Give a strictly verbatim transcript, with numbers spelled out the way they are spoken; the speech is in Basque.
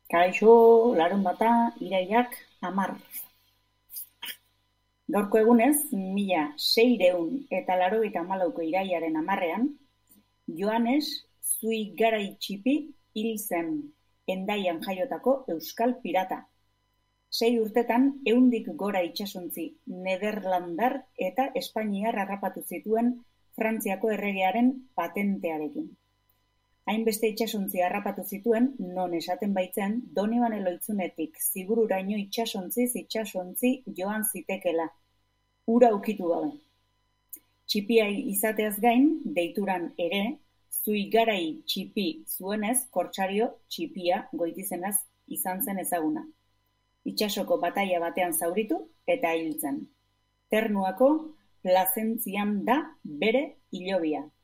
Kaixo, larunbata, irailak hamar. Gaurko egunez, mila seiehun eta laurogeita hamalauko irailaren hamarrean, Joanes Zuigarai-Txipi hil zen, Hendaian jaiotako euskal pirata. Sei urtetan ehundik gora itsasontzi nederlandar eta espainiar harrapatu zituen Frantziako erregearen patentearekin. Hainbeste itsasontzi harrapatu zituen, non esaten baitzen, Donibane Loitzunetik Zibururaino itsasontziz itsasontzi joan zitekela, ura ukitu gabe. Txipia izateaz gain, deituran ere, Zuigarai-Txipi zuenez, kortsario txipia goitizenaz izan zen ezaguna. Itsasoko bataila batean zauritu eta hiltzen. Ternuako Plazentzian da bere hilobia.